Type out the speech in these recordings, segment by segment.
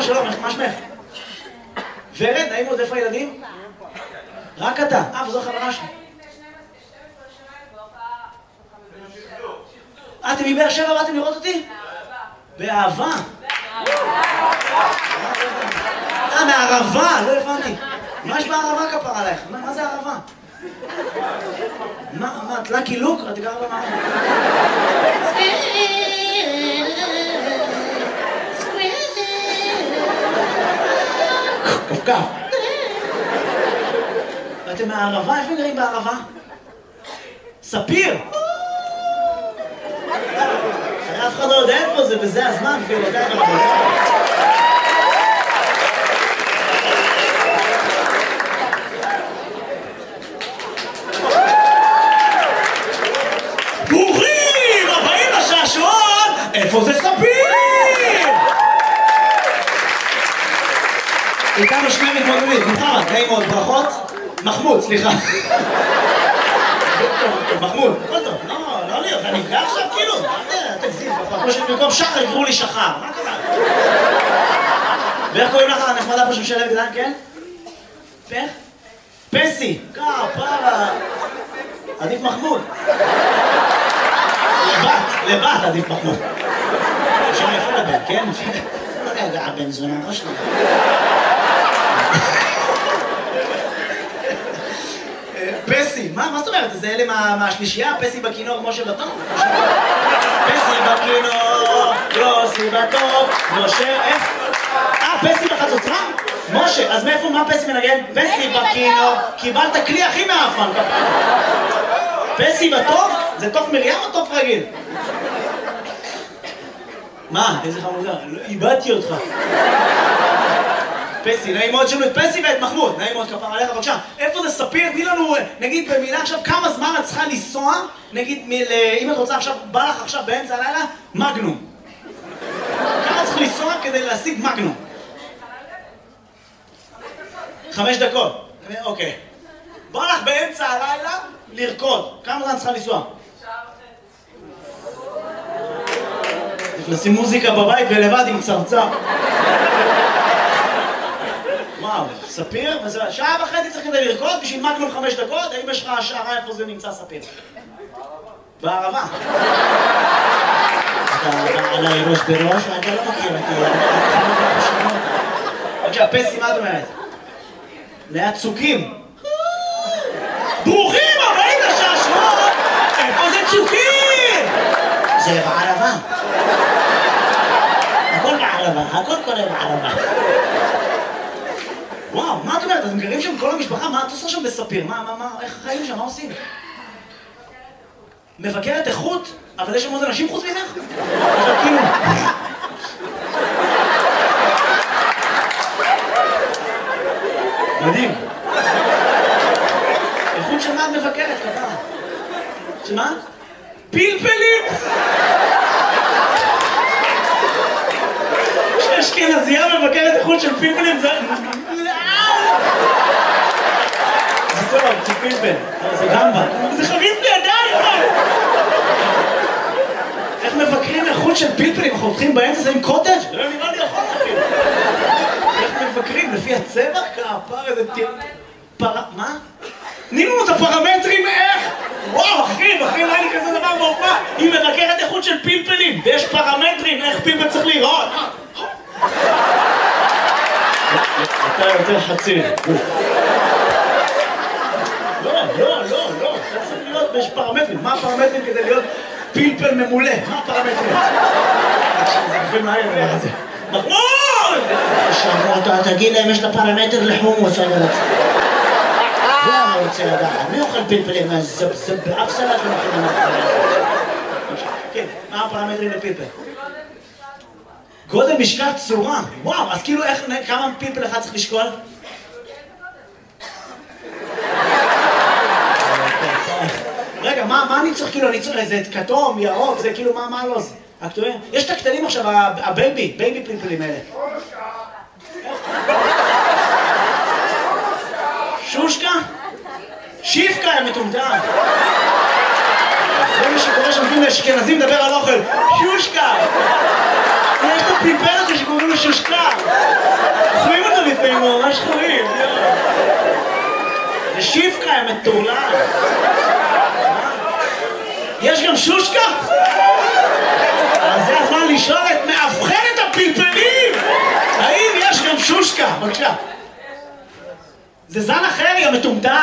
שלום, מה שמך? ורד, נעים עוד, איפה הילדים? רק אתה. וזו חברה שלי. אתם מבאר שבע באתם לראות אותי? באהבה. מהערבה, לא הבנתי. מה יש בערבה כפר עלייך? מה זה ערבה? מה, את לקי לוק? את גרה במה? קפקף. ואתם מהערבה? איפה גרים בערבה? ספיר! אף אחד לא יודע איפה זה, וזה הזמן, כאילו, אתה יודע מה. ברוכים הבאים לשעשועון! איפה זה ספיר? איתנו שני מתמודדים, מוחמד, נעים מאוד, ברכות. מחמוד, סליחה. מחמוד, הכל טוב, לא להיות, אתה נפגע עכשיו כאילו? תגזים, כמו שבמקום שחר יקראו לי שחר, מה קרה? ואיך קוראים לך הנחמדה פה שמשלב גדן, כן? פך? פסי, פרה. עדיף מחמוד. לבת עדיף מחמוד. שם יפה לבן, כן? רגע, הבן זונה ראש לי. פסי, מה זאת אומרת? זה אלה מהשלישייה? פסי בכינור כמו שבטוב? פסי בכינור, יוסי בטוב, משה, איך? פסי בחצוצרה? משה, אז מאיפה, מה פסי מנגן? פסי בכינור, קיבלת כלי הכי מאפן, פסי בטוב? זה תוף מרים או תוף רגיל? מה? איזה חמודה, איבדתי אותך. פסי, נעים מאוד שלנו את פסי ואת מחמוד, נעים מאוד כפר עליך, בבקשה. איפה זה ספיר? תני לנו, נגיד במילה עכשיו, כמה זמן את צריכה לנסוע, נגיד, אם את רוצה עכשיו, בא לך עכשיו באמצע הלילה, מגנום. כמה צריך לנסוע כדי להשיג מגנום? 5 דקות. אוקיי. בא לך באמצע הלילה לרקוד. כמה זמן צריכה לנסוע? לשים מוזיקה בבית ולבד עם צרצר. וואו, ספיר? שעה וחצי צריך כדי לרקוד בשביל מגנום 5 דקות? האם יש לך השערה איפה זה נמצא ספיר? בערבה. אתה עליי ראש בראש, אתה לא מכיר אותי. בבקשה, פסי, מה את אומרת? ליד צוקים. ברוכים הבאים לשעשועון! איפה זה צוקים? זה בערבה. הכל בערבה, הכל קורה בערבה. וואו, מה את אומרת? אתם גרים שם כל המשפחה? מה את עושה שם בספיר? איך החיים שם? מה עושים? מבקרת איכות? אבל יש שם עוד אנשים חוץ ממך? כאילו... מדהים. איכות של מה את מבקרת, כתב? שמה? פלפלים! כשאשכנזייה מבקרת איכות של פלפלים זה... זה טוב, זה פלפל. זה גמבה. זה חריף לידיים! איך מבקרים איכות של פלפלים? אנחנו הולכים באמצע זה עם קוטג'? לא נראה לי יכול להכין. איך מבקרים? לפי הצבע? כפר איזה טיר... מה? תני לנו את הפרמטרים איך? וואו, אחי, לא היה לי כזה דבר בהופעה. היא מבקרת איכות של פלפלים, ויש פרמטרים איך פלפל צריך להיראות. אתה יותר חצי. לא. אתה צריך להיות, יש פרמטרים. מה הפרמטרים כדי להיות פלפל ממולא? מה הפרמטרים? זה גופים מהר דבר הזה. מחמוד! שמעו, תגיד להם, יש לה פרמטר לחומוס, אני רוצה. זה אני רוצה לדעת. מי אוכל פלפלים? זה באף סלט לא מכינים אחרי. כן, מה הפרמטרים לפלפל? גודל, משקל, צורה. וואו, אז כאילו כמה פלפל אחד צריך לשקול? רגע, מה אני צריך כאילו? אני צריך איזה כתום, ירוק, זה כאילו מה לא זה? יש את הקטנים עכשיו, הבייבי פלפלים האלה. שושקה? שיפקה, יא מטומטם. זה מה שקורה שמתאים לאשכנזים לדבר על אוכל. שושקה! יש את הפלפל הזה שקוראים לו שושקה. יא מטורלל. יש גם שושקה? אז זה הזמן לשאול את מאבחנת הפלפלים! האם יש גם שושקה? בבקשה. זה זן אחר, יא מטומטם.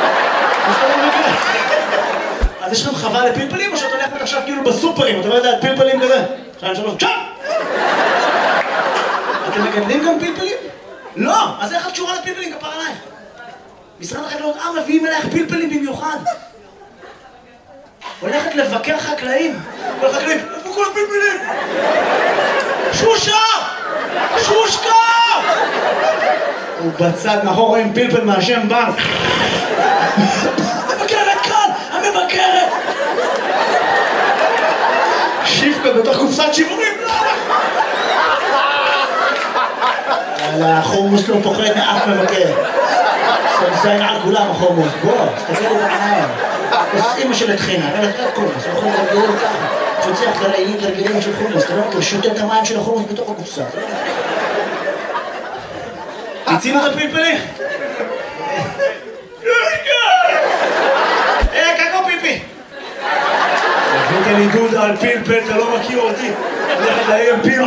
אז יש לכם חווה לפלפלים או שאת הולכת עכשיו כאילו בסופרים? אתה לא יודע, פלפלים כזה? 2, 3, צ'אפ! אתם מגדלים גם פלפלים? לא! אז איך את קשורה לפלפלים? כפר עלייך. משרד החקלאות, מביאים אלייך פלפלים במיוחד. הולכת לבקר חקלאים. כל החקלאים, איפה כל הפלפלים? שושה! שושקה! הוא בצד מאחור רואים פלפל מהשם בנק. המבקרת כאן! המבקרת! שיפקה בתוך קופסת שימורים. החומוס לא פוחד מאף מבקר. סמסיין על כולם החומוס. בוא, תסתכל בעיניים. אמא של התחינה, אבל את חומוס, לא יכול לגדול ככה. תפוצח גרעינים של חומוס, אתה לא מכיר, שותה את המים של החומוס בתוך הקופסה. תצינו את הפלפלים? קקו פיפי! הבאת לי דודה על פלפל, אתה לא מכיר אותי. הולכת להעיר פיל.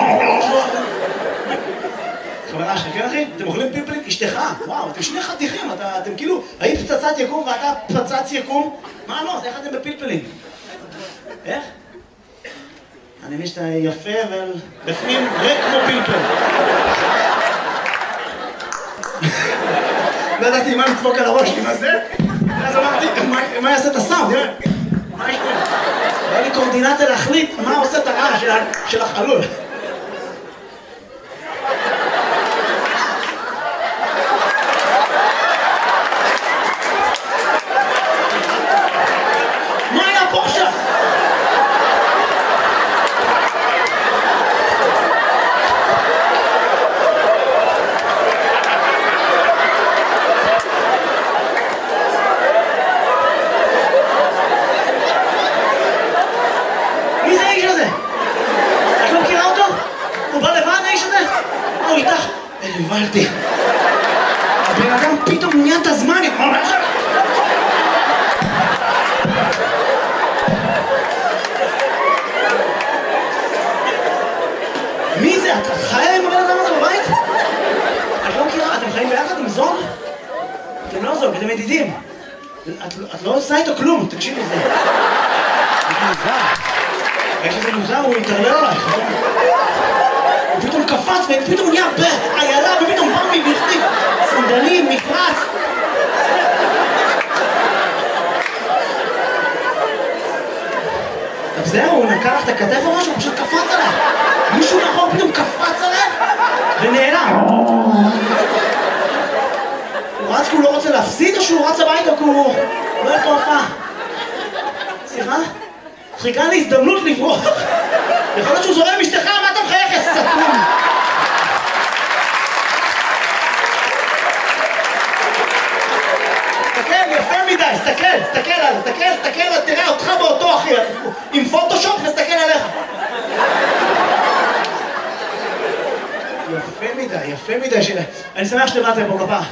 חברה שלך, כן אחי? אתם אוכלים פלפלים? אשתך, וואו, אתם שני חתיכים, אתם כאילו, היית פצצת יקום ואתה פצץ יקום? מה לא? אז איך אתם בפלפלים? איך? אני מבין שאתה יפה, אבל בפנים ריק כמו פלפל. לא ידעתי מה לדפוק על הראש, מה זה? אז אמרתי, מה יעשה את הסאונד? מה יש פה? היה לי קורדינציה להחליט מה עושה את הרעש של החלול. מה היה פה עכשיו? הבנתי. הבן אדם פתאום נהיה את הזמן. מי זה? את חיה עם הבן אדם הזה בבית? את לא מכירה? אתם חיים ביחד עם זוג? אתם לא זוג, אתם ידידים. את לא עושה איתו כלום, תקשיבי לזה. זה מוזר. יש איזה מוזר, הוא יתערלל עלייך. הוא פתאום קפץ ופתאום נהיה בעיילה ופתאום בא מבכתיב סנדלים, מפרץ. אז זהו, הוא נקע לך את הכתף או משהו, הוא פשוט קפץ עליך. מישהו מאחור פתאום קפץ עליך ונעלם. הוא רץ כי הוא לא רוצה להפסיד או שהוא רץ הביתה כי הוא לא יכול הופעה? סליחה? חיכה לי הזדמנות לברוח. יכול להיות שהוא זורם אשתך, מה אתה מחייך, יא סתום? תסתכל, יפה מדי, תסתכל, תראה אותך באותו אחי, עם פוטושופ נסתכל עליך. יפה מדי שלה. אני שמח שבאתם פה כפה.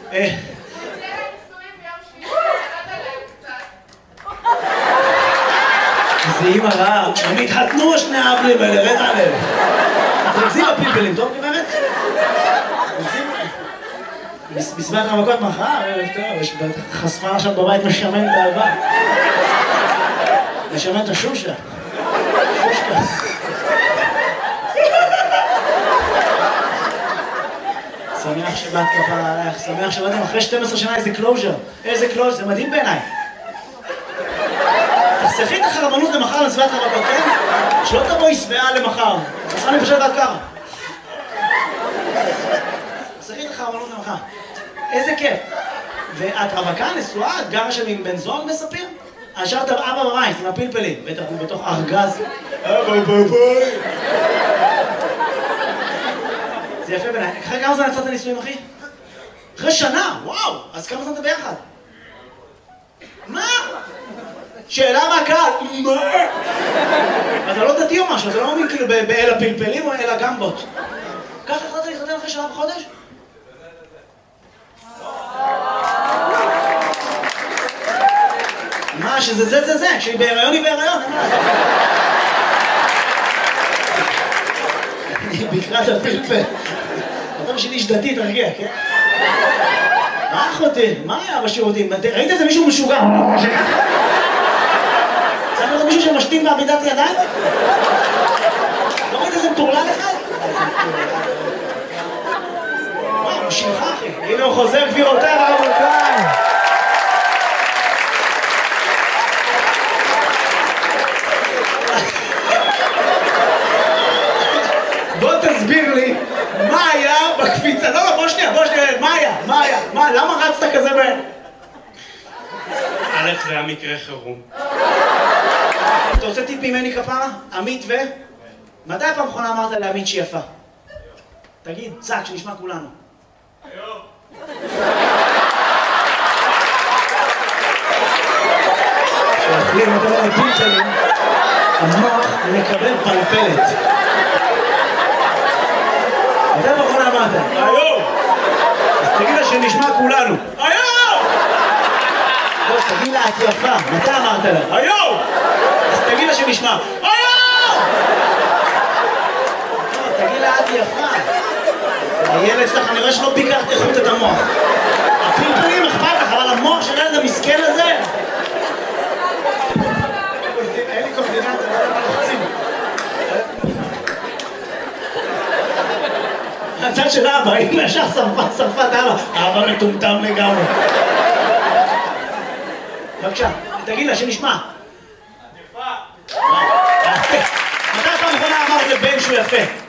זה אימא רעה, הם התחתנו שני האבלים האלה, רד עליהם. אתם רוצים בפלפלים, טוב גברת? בסביבת המכות מחר, ערב טוב, יש חשפה עכשיו בבית משמן באהבה. משמן את השושה. שושקה. שמח שבאת כפרה עלייך, שמח שבאתם אחרי 12 שנה איזה קלוז'ר. איזה קלוז'ר, זה מדהים בעיניי. תחסכי את החרבנות למחר לסביבת המכות, כן? שלא תבואי שבעה למחר. תחסכה לי פשוט עד ככה. תחסכי את החרבנות למחר. איזה כיף. ואת רווקה, נשואה, את גרה שם עם בן זוג בספיר? השארת אבא בבית עם הפלפלים, בטח הוא בתוך ארגז. אבא בבית. זה יפה בעיניי. אחרי כמה זמן יצאת נישואים, אחי? אחרי שנה, וואו! אז כמה זמן אתה ביחד? מה? שאלה מהקהל, מה? אתה לא דתי או משהו, אתה לא מאמין כאילו באל הפלפלים או אל הגמבות. ככה החלטת להתחתן אחרי שנה וחודש? לה שזה זה, כשהיא בהיריון היא בהיריון, אין מה לעשות. היא ביקרה את הפלפל. אתה בשביל איש דתי, תרגיע, כן? מה אחותי? מה היה בשירותים? ראית איזה מישהו משוגע? צריך לראות מישהו שמשתין בעמידת ידיים? לא ראית איזה מטורלל אחד? וואו, הוא שלך אחי. הנה הוא חוזר גבירותיי ורבותיי. בוא תסביר לי מה היה בקפיצה. לא, בוא שנייה, מה היה? למה רצת כזה בהם? א', זה היה מקרה חירום. אתה רוצה טיפ ממני כפרה? עמית ו... מתי הפעם האחרונה אמרת לעמית שהיא יפה? תגיד, צעק, שנשמע כולנו. היום. כשאוכלים את הפלפלים, המוח מקבל פלפלת. מתי הפעם האחרונה אמרת? היום! אז תגיד לה שנשמע כולנו. היום! לא, תגיד לה, את יפה. מתי אמרת לה? היום! אז תגיד לה שנשמע. היום! תגיד לה, את יפה. הילד שלך, אני רואה שלא ביקרת איכות את המוח. הפלפלים אכפת לך, אבל המוח של הילד המסכן הזה... אין לי קורדינציה, לא יודע מה לחצים. הצד של אבא, אם ישר שרפת אבא. אבא מטומטם לגמרי. בבקשה, תגיד לה שנשמע. יפה. מתי פעם אחרונה אמרת לבן שהוא יפה?